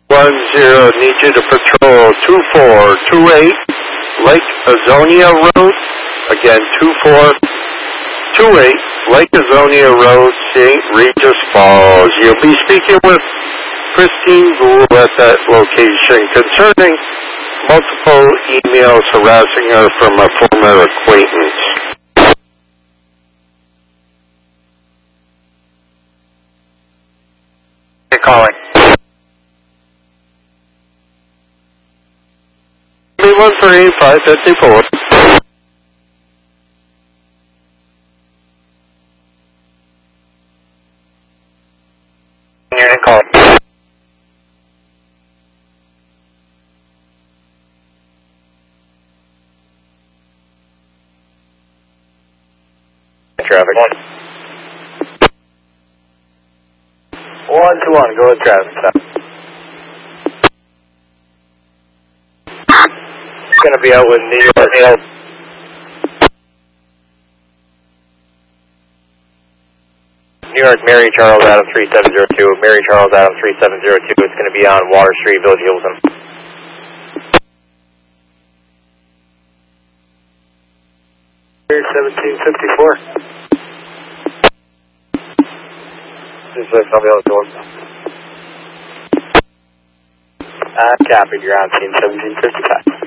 10, need you to patrol 2428 Lake Azonia Road. Again, 2428 Lake Azonia Road, St. Regis Falls. You'll be speaking with Christine Gould at that location concerning multiple emails harassing her from a former acquaintance. You're calling. 313-554. You're calling. Traffic. 121, go with traffic stop. It's going to be out with New York. New York, Mary Charles Adams 3702. Mary Charles Adams 3702. It's going to be on Water Street, Village Hilton. Mary 1754. I'll be able to do it. Copied, you're on scene 1755.